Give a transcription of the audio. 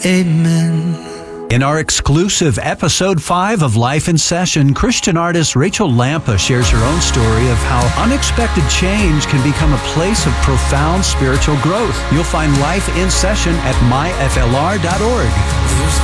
Amen. In our exclusive Episode 5 of Life in Session, Christian artist Rachel Lampa shares her own story of how unexpected change can become a place of profound spiritual growth. You'll find Life in Session at myflr.org.